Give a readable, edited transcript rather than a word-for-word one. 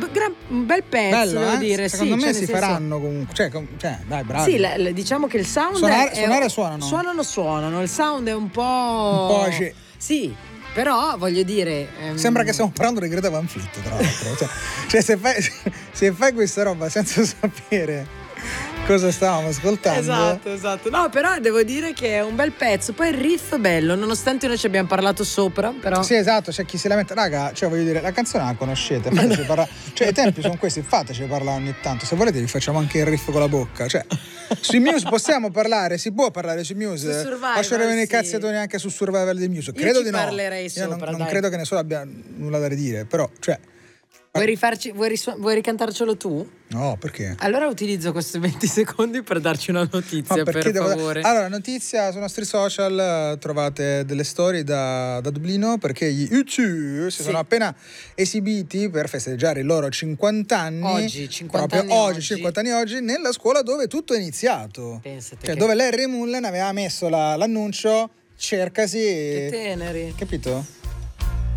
un bel pezzo, bello, devo dire. Secondo me cioè, si faranno comunque. Cioè, dai, bravi. Sì, diciamo che il sound suonare suonano. Il sound è un po'. Sì, però voglio dire. Sembra che stiamo parlando di Greta Van Fleet, tra l'altro. cioè se fai questa roba senza sapere cosa stavamo ascoltando. Esatto. No, però devo dire che è un bel pezzo. Poi il riff è bello, nonostante noi ci abbiamo parlato sopra, però. Sì, esatto, c'è chi si lamenta. Raga, cioè voglio dire, la canzone la conoscete, fateci parlare. Cioè i tempi sono questi, fateci parlare ogni tanto. Se volete vi facciamo anche il riff con la bocca. Cioè, sui Muse possiamo parlare, si può parlare sui Muse. Su Survival, Lasciare venire i sì. cazziatoni anche su Survival dei Muse. Io Credo ci di no. parlerei Io sopra, non dai. credo che nessuno abbia nulla da ridire, però, cioè. Vuoi ricantarcelo tu? No, perché? Allora utilizzo questi 20 secondi per darci una notizia, per favore. Allora, notizia sui nostri social, trovate delle storie da Dublino, perché gli U2 si sono appena esibiti per festeggiare i loro 50 anni. Oggi, 50 anni oggi, nella scuola dove tutto è iniziato. Pensate cioè, dove Larry Mullen aveva messo l'annuncio, cercasi. Che teneri. Capito?